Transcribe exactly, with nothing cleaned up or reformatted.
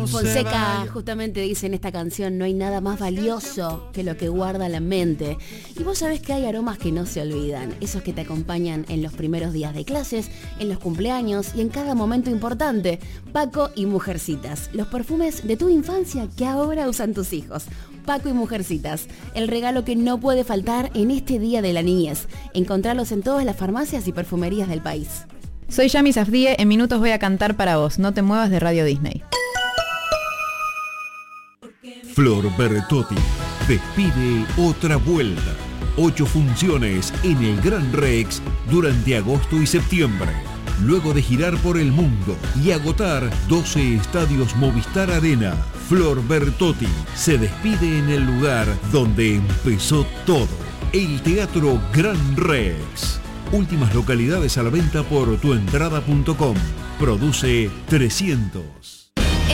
Fonseca justamente dice en esta canción: no hay nada más valioso que lo que guarda la mente. Y vos sabés que hay aromas que no se olvidan, esos que te acompañan en los primeros días de clases, en los cumpleaños y en cada momento importante. Paco y Mujercitas, los perfumes de tu infancia que ahora usan tus hijos. Paco y Mujercitas, el regalo que no puede faltar en este Día de la Niñez. Encontralos en todas las farmacias y perfumerías del país. Soy Yami Safdie, en minutos voy a cantar para vos. No te muevas de Radio Disney. Flor Bertotti despide otra vuelta. Ocho funciones en el Gran Rex durante agosto y septiembre. Luego de girar por el mundo y agotar doce estadios Movistar Arena, Flor Bertotti se despide en el lugar donde empezó todo, el Teatro Gran Rex. Últimas localidades a la venta por tuentrada punto com. Produce trescientos.